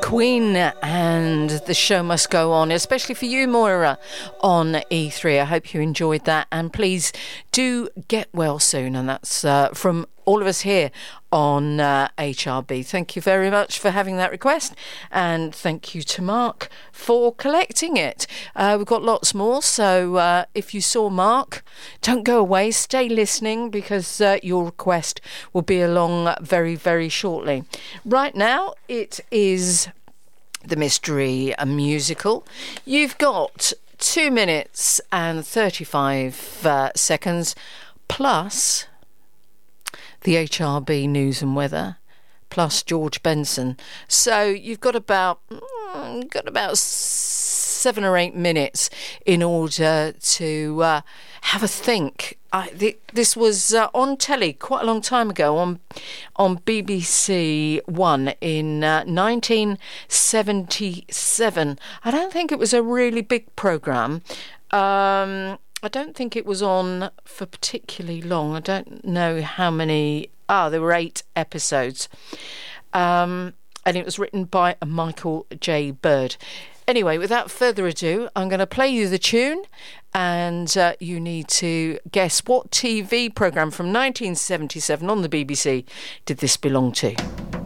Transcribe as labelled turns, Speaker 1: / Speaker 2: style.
Speaker 1: Queen and the show must go on, especially for you, Moira, on E3. I hope you enjoyed that, and please do get well soon, and that's from all of us here on HRB. Thank you very much for having that request, and thank you to Mark for collecting it. We've got lots more, so if you saw Mark, don't go away, stay listening, because your request will be along very, very shortly. Right now, it is the Mystery Musical. You've got 2 minutes and 35 seconds, plus the HRB news and weather, plus George Benson. So you've got about 7 or 8 minutes in order to have a think. This was on telly quite a long time ago on BBC One in 1977. I don't think it was a really big programme. I don't think it was on for particularly long. I don't know how many. There were 8 episodes. And it was written by Michael J. Bird. Anyway, without further ado, I'm going to play you the tune, and you need to guess what TV programme from 1977 on the BBC did this belong to.